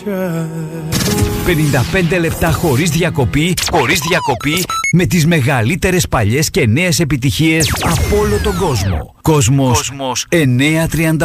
55 λεπτά χωρίς διακοπή, με τις μεγαλύτερες παλιές και νέες επιτυχίες από όλο τον κόσμο. Κόσμος 938.